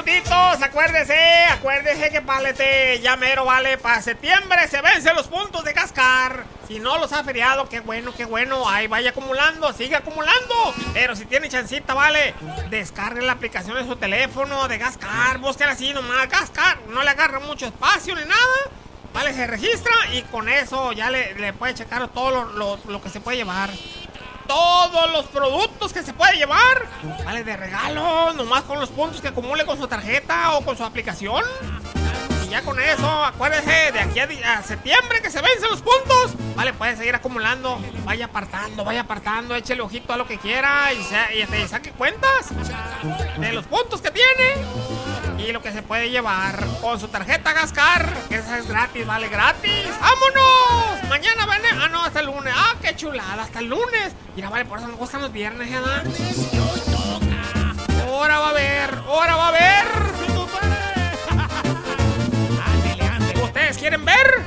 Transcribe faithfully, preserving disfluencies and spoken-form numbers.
puntitos, acuérdese, acuérdese que palete, ya mero, vale, para septiembre se vencen los puntos de Gascar. Si no los ha feriado, qué bueno, qué bueno, ahí vaya acumulando, sigue acumulando. Pero si tiene chancita, vale, descargue la aplicación de su teléfono de Gascar, búsquela así nomás, Gascar, no le agarra mucho espacio ni nada. Vale, se registra y con eso ya le, le puede checar todo lo, lo, lo que se puede llevar. Todos los productos que se puede llevar, vale, de regalo, nomás con los puntos que acumule con su tarjeta o con su aplicación. Y ya con eso, acuérdese, de aquí a, a septiembre que se vencen los puntos, vale, puede seguir acumulando. Vaya apartando, vaya apartando, échele ojito a lo que quiera y, sea, y, y saque cuentas de los puntos que tiene y lo que se puede llevar con su tarjeta Gascar, que esa es gratis, vale, gratis. ¡Vámonos! Mañana viene, ah no, hasta el lunes. Ah, qué chulada, hasta el lunes. Mira, vale, por eso me gustan los viernes, ¿verdad? Ahora va a haber, ahora va a haber. ¿Ustedes quieren ver?